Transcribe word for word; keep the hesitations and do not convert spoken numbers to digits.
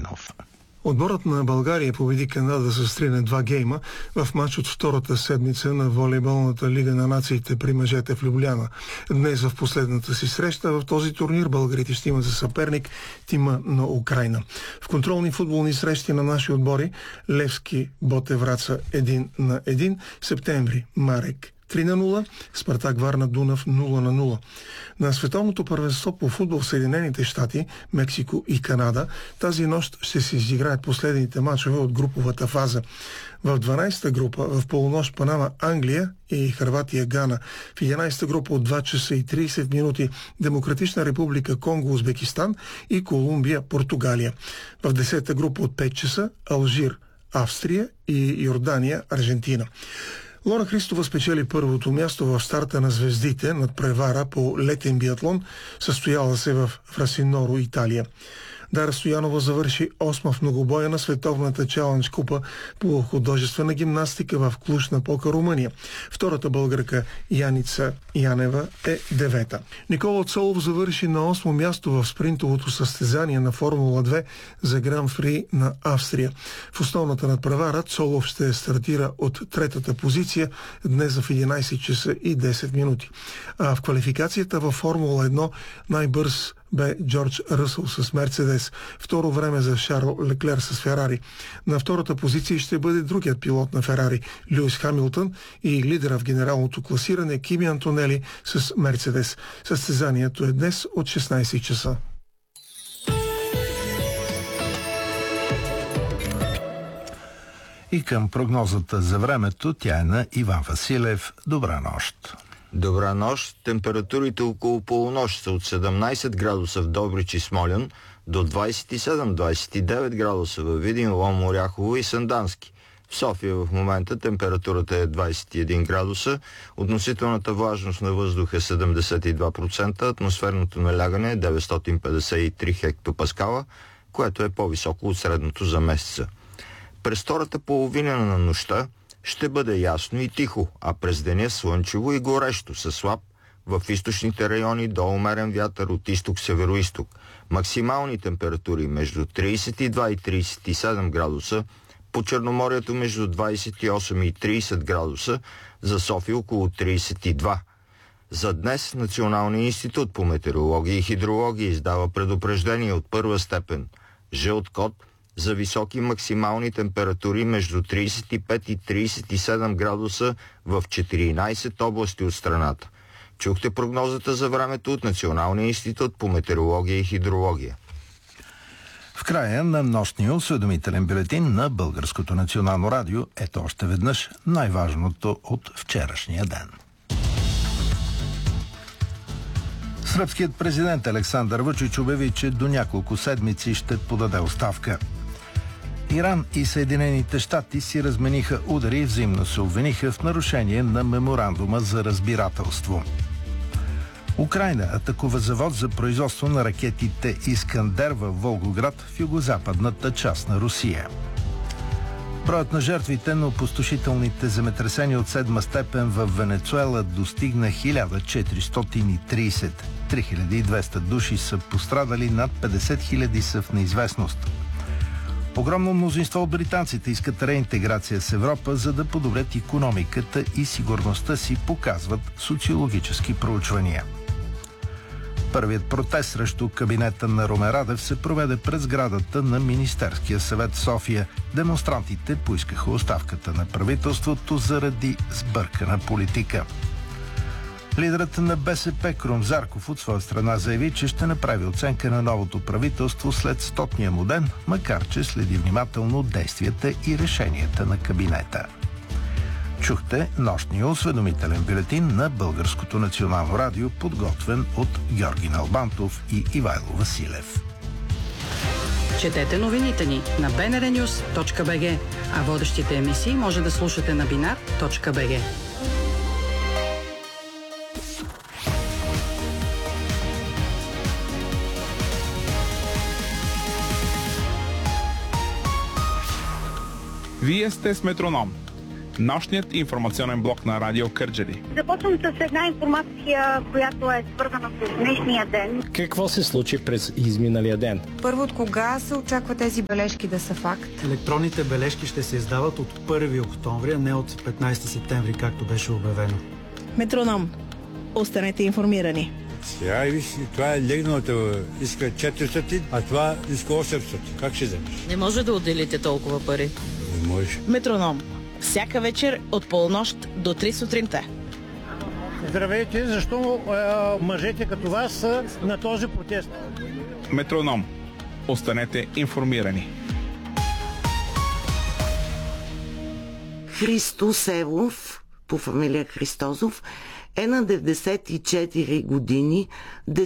Маринов. Отборът на България победи Канада с три на два гейма в матч от втората седмица на волейболната лига на нациите при мъжете в Любляна. Днес в последната си среща в този турнир българите ще имат за съперник тима на Украйна. В контролни футболни срещи на наши отбори Левски Ботев Враца един на един, Септември Марек три на нула, Спартак Варна Дунав нула на нула. На световното първенство по футбол в Съединените щати, Мексико и Канада тази нощ ще се изиграят последните мачове от груповата фаза. В дванадесета група в полунощ Панама Англия и Хърватия Гана. В единадесета група от два часа и тридесет минути Демократична република Конго Узбекистан и Колумбия Португалия. В десета група от пет часа Алжир Австрия и Йордания Аржентина. Лора Христова спечели първото място в старта на звездите над превара по летен биатлон, състояла се в Фрасиноро, Италия. Дара Стоянова завърши осма в многобоя на световната чалендж купа по художествена гимнастика в Клуж-Напока, Румъния. Втората българка Яница Янева е девета. Никола Цолов завърши на осмо място в спринтовото състезание на Формула две за Гран Фри на Австрия. В основната надпревара Цолов ще стартира от третата позиция днес в единадесет часа и десет минути. А в квалификацията във Формула едно най-бърз бе Джордж Ръсъл с Мерцедес, второ време за Шарл Леклер с Ферари. На втората позиция ще бъде другият пилот на Ферари, Люис Хамилтън, и лидера в генералното класиране Кими Антонели с Мерцедес. Състезанието е днес от шестнадесет часа. И към прогнозата за времето, тя е на Иван Василев. Добра нощ! Добра нощ. Температурите около полунощ са от седемнадесет градуса в Добрич и Смолян до двадесет и седем до двадесет и девет градуса във Видин, Лом, Оряхово и Сандански. В София в момента температурата е двадесет и един градуса, относителната влажност на въздух е седемдесет и два процента, атмосферното налягане е деветстотин петдесет и три хектопаскала, което е по-високо от средното за месеца. През втората половина на нощта ще бъде ясно и тихо, а през деня слънчево и горещо, със слаб в източните райони до умерен вятър от изток-североизток. Максимални температури между тридесет и два и тридесет и седем градуса, по Черноморието между двадесет и осем и тридесет градуса, за София около тридесет и два. За днес Националният институт по метеорология и хидрология издава предупреждение от първа степен жълт код за високи максимални температури между тридесет и пет и тридесет и седем градуса в четиринадесет области от страната. Чухте прогнозата за времето от Националния институт по метеорология и хидрология. В края на нощния осведомителен бюлетин на Българското национално радио, ето още веднъж най-важното от вчерашния ден. Сръбският президент Александър Вучич обяви, че до няколко седмици ще подаде оставка. Иран и Съединените щати си размениха удари и взаимно се обвиниха в нарушение на меморандума за разбирателство. Украйна атакува завод за производство на ракетите Искандер във Волгоград в югозападната част на Русия. Броят на жертвите на опустошителните земетресения от седма степен в Венецуела достигна хиляда четиристотин и тридесет. три хиляди и двеста души са пострадали, над петдесет хиляди са в неизвестност. Огромно мнозинство от британците искат реинтеграция с Европа, за да подобрят икономиката и сигурността си, показват социологически проучвания. Първият протест срещу кабинета на Румен Радев се проведе пред сградата на Министерския съвет в София. Демонстрантите поискаха оставката на правителството заради сбъркана политика. Лидерът на БСП Крум Зарков от своя страна заяви, че ще направи оценка на новото правителство след стотния му ден, макар че следи внимателно действията и решенията на кабинета. Чухте нощния осведомителен бюлетин на Българското национално радио, подготвен от Георги Налбантов и Ивайло Василев. Четете новините ни на би ен ар нюз точка би джи, а водещите емисии може да слушате на бинар точка би джи. Вие сте с Метроном. Нощният информационен блок на Радио Кърджали. Започвам с една информация, която е свързана с днешния ден. Какво се случи през изминалия ден? Първо, от кога се очаква тези бележки да са факт? Електронните бележки ще се издават от първи октомври, а не от петнайсети септември, както беше обявено. Метроном. Останете информирани. Сега и виж, това е легналата, иска четиристотин, а това иска осемстотин. Как ще вземеш? Не може да отделите толкова пари. Не можеш. Метроном. Всяка вечер от полунощ до три сутринта. Здравейте, защо е, мъжете като вас са на този протест? Метроном. Останете информирани. Христо Севов, по фамилия Христозов, е на деветдесет и четири години,